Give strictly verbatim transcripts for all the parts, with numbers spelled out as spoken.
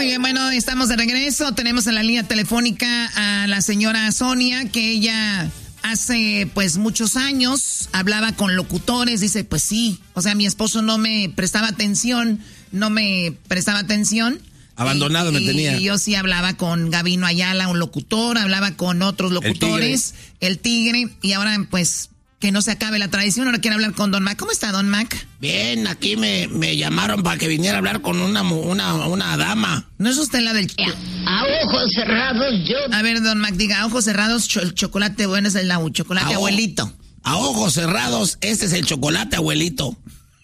Muy bien, bueno, estamos de regreso. Tenemos en la línea telefónica a la señora Sonia, que ella hace pues muchos años hablaba con locutores. Dice, pues sí, o sea, mi esposo no me prestaba atención, no me prestaba atención. Abandonado y, me tenía. Y yo sí hablaba con Gabino Ayala, un locutor, hablaba con otros locutores, el tigre, el tigre y ahora pues que no se acabe la tradición, ahora quiero hablar con Don Mac. ¿Cómo está, Don Mac? Bien, aquí me, me llamaron para que viniera a hablar con una, una, una dama. ¿No es usted la del... A ojos cerrados yo... A ver, Don Mac, diga, a ojos cerrados, cho- el chocolate bueno es el la chocolate a abuelito. A ojos cerrados, este es el chocolate abuelito.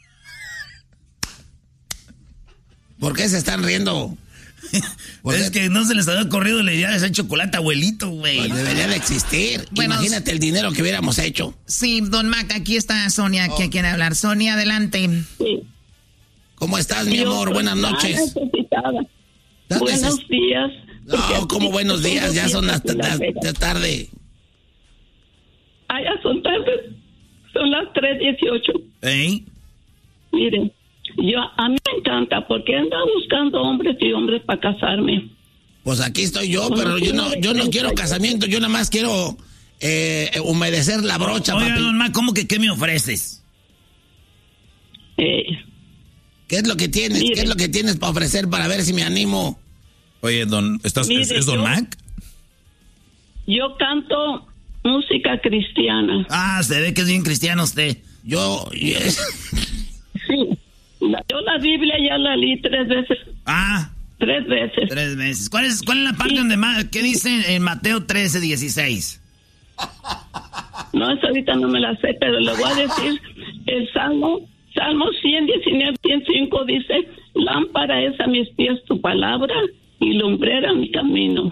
¿Por qué se están riendo? Es que no se les había ocurrido la idea de hacer chocolate abuelito, güey. Pues debería de existir. Bueno, imagínate el dinero que hubiéramos hecho. Sí, Don Mac, aquí está Sonia, oh. que quiere hablar. Sonia, adelante. Sí. ¿Cómo estás, mi Yo amor? Buenas noches. Buenos neces- días. No, ¿cómo buenos días? Ya son las la tarde. Ah, ya son tardes. Son las tres dieciocho. ¿Eh? Miren, yo a mí me encanta porque ando buscando hombres y hombres para casarme. Pues aquí estoy yo, pero yo no, yo no quiero casamiento, yo nada más quiero eh, humedecer la brocha, Oiga, papi. Don Mac, ¿cómo que qué me ofreces? Eh, ¿Qué es lo que tienes? Mire. ¿Qué es lo que tienes para ofrecer para ver si me animo? Oye, Don, ¿estás, Mire, ¿es, es Don yo- Mac? yo canto música cristiana. Ah, se ve que es bien cristiano usted. Yo... Sí. La- Yo la Biblia ya la leí tres veces. Ah, Tres veces. tres veces. ¿Cuál es, cuál es la parte Sí. donde más, qué dice en Mateo trece, dieciséis? No, esa ahorita no me la sé, pero le voy a decir el Salmo, Salmo cien diecinueve, ciento cinco dice, lámpara es a mis pies tu palabra y lumbrera mi camino.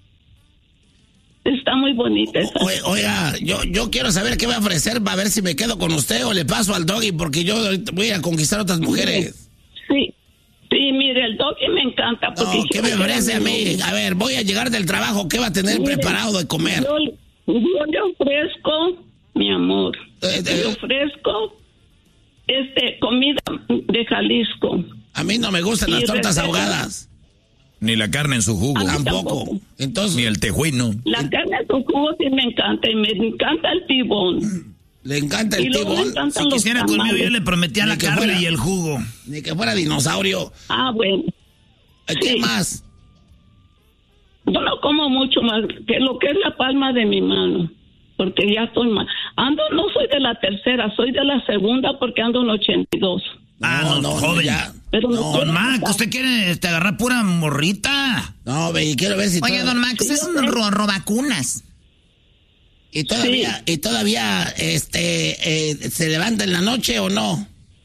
Está muy bonita esa. O- oiga, yo, yo quiero saber qué va a ofrecer para ver si me quedo con usted o le paso al doggy, porque yo ahorita voy a conquistar otras mujeres. Sí, sí, mire, el doggy me encanta. Porque No, ¿qué me ofrece a mí? A ver, voy a llegar del trabajo, ¿qué va a tener Mire, preparado de comer? Yo, yo le ofrezco, mi amor, Eh, eh. le ofrezco este comida de Jalisco. A mí no me gustan Y las tortas receta. ahogadas. Ni la carne en su jugo. Ah, Tampoco. tampoco. Entonces, Ni el tejuino. La carne con jugo sí me encanta y me encanta el tibón. le encanta Y el luego me tibón. encantan Si los quisiera conmigo, tamales. yo le prometía Ni la que carne fuera. y el jugo. Ni que fuera dinosaurio. Ah, bueno. ¿Qué Sí. más? Yo no como mucho más que lo que es la palma de mi mano, porque ya estoy mal. Ando, no soy de la tercera, soy de la segunda porque ando en ochenta y dos. Ah, no, joven. ya. Pero no, No, Don Mac, ¿usted quiere este, agarrar pura morrita? No, ve, y quiero ver si Oiga, todo- Don Mac, usted es un ro- robacunas. y todavía, y todavía este eh, se levanta en la noche o no.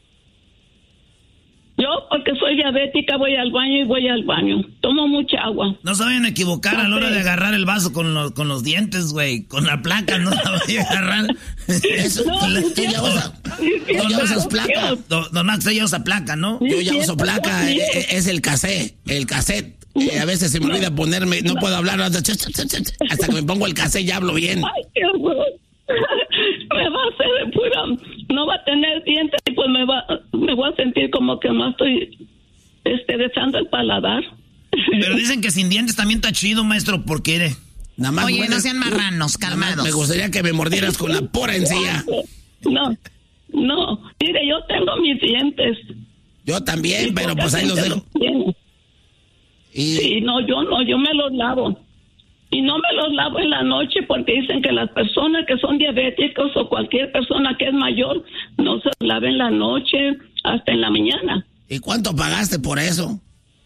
yo porque soy diabética voy al baño y voy al baño. Tomo mucha agua. No se vayan a equivocar a la hora de agarrar el vaso con los, con los dientes, güey. Con la placa no la vayan a agarrar. Eso, No, tú sí, ya usas, sí, sí, tú ya sí, usas sí, placa. sí. Don, don Max, usted ya usa placa, ¿no? Yo ya Sí, uso sí, placa, sí. eh, eh, es el cassette, el cassette. Eh, a veces se me olvida ponerme, no puedo hablar hasta que me pongo el cassette ya hablo bien. Ay, qué horror. Me va a hacer de pura, no va a tener dientes y pues me va, me voy a sentir como que más estoy este besando el paladar. Pero dicen que sin dientes también está chido, maestro, porque... Nada más Oye, hueles- no sean marranos, nada más calmados. me gustaría que me mordieras con la pura encía. No, no, mire, yo tengo mis dientes. Yo también, Y pero poca pues ahí los gente dejo. tiene. Y Sí, no, yo no, yo me los lavo. Y no me los lavo en la noche porque dicen que las personas que son diabéticos o cualquier persona que es mayor no se los lava en la noche hasta en la mañana. ¿Y cuánto pagaste por eso?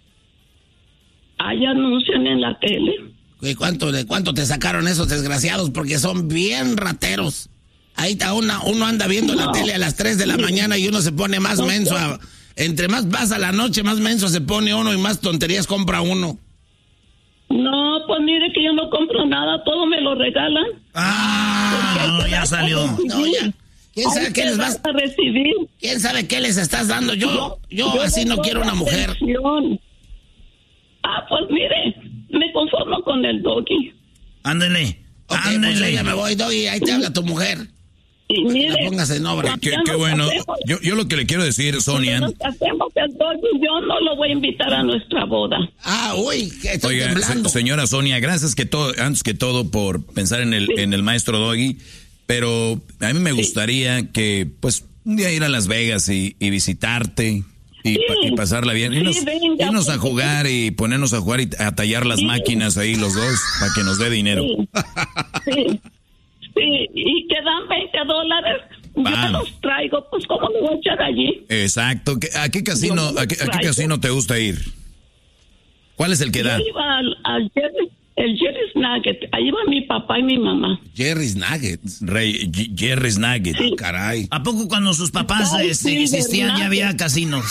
Ahí anuncian en la tele. ¿Y cuánto, de cuánto te sacaron esos desgraciados? Porque son bien rateros. Ahí está una, uno anda viendo la No. tele a las tres de la mañana y uno se pone más No, menso. no. a- entre más pasa la noche, más menso se pone uno y más tonterías compra uno. No, pues mire que yo no compro nada, todo me lo regalan. Ah, ya salió. No, ya. ¿Quién sabe Hay qué que les vas? dar a recibir. ¿Quién sabe qué les estás dando? Yo, yo así no doy quiero una mujer. atención. Ah, pues mire, me conformo con el doggy. Ándele, Ok, pues yo ándele. ya me voy, Doggy, ahí te habla tu mujer. Y mire, póngase en obra. Qué, qué bueno. Yo, yo lo que le quiero decir, Sonia. Nos hacemos el Doggy, yo no lo voy a invitar a nuestra boda. Ah, uy, que estoy Oiga, temblando. se, señora Sonia, gracias que todo, antes que todo por pensar en el, Sí. en el maestro Doggy, pero a mí me Sí. gustaría que, pues, un día ir a Las Vegas y, y visitarte y, Sí. pa- y pasarla bien. Sí, Irnos, venga, irnos a pues. jugar y ponernos a jugar y a tallar las Sí. máquinas ahí los dos para que nos dé dinero. Sí, sí, sí, y quedan veinte dólares. Yo Vamos. los traigo, pues, ¿cómo me voy a echar allí? Exacto. ¿Qué- ¿A qué casino, Yo me a qué, a qué traigo. casino te gusta ir? ¿Cuál es el que da? Yo iba al, al Jerry, el Jerry's Nugget, ahí iba mi papá y mi mamá. Jerry's Nuggets. Rey, G- Jerry's Nugget. Sí. Caray. ¿A poco cuando sus papás Ay, este, sí, existían ¿verdad? ya había casinos?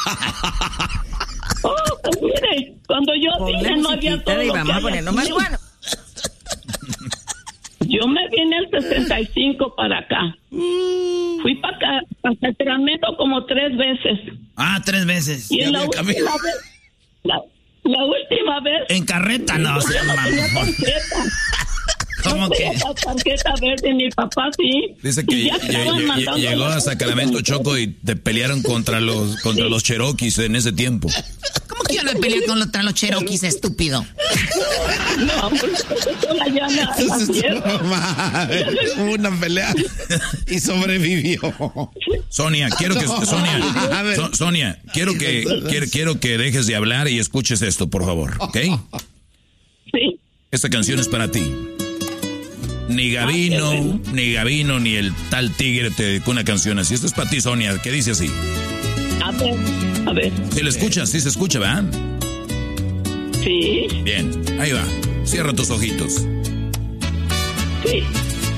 Oh, pues mire, cuando yo vine no había todo y lo vamos que a hay ponernos aquí. marihuana. Yo me vine el sesenta y cinco para acá. Fui para acá, para Sacramento como tres veces. Ah, tres veces. Y en la había última camino. vez, la, la última vez... En carreta, no, se yo no tenía tarjeta. ¿Cómo No que? tenía la tarjeta verde, mi papá sí. Dice que Y ya lle- estaban lle- mandando llegó a las Sacramento, cosas. Choco, y te pelearon contra los contra los Cherokees en ese tiempo. ¿Cómo que iban a pelear contra los Cherokees, estúpido? No, pues, eso la llana a la tierra. Madre, hubo una pelea y sobrevivió. Sonia, quiero que A Sonia, ver. So- Sonia, quiero que quiero, quiero que dejes de hablar y escuches esto, por favor, ¿ok? Sí. Esta canción es para ti. Ni Gavino, ni Gavino, ni el tal tigre te dedicó una canción así. Esto es para ti, Sonia, que dice así. A ver, a ver. Si la escuchas, sí se escucha, ¿verdad? Sí, Bien, ahí va. Cierra tus ojitos. sí.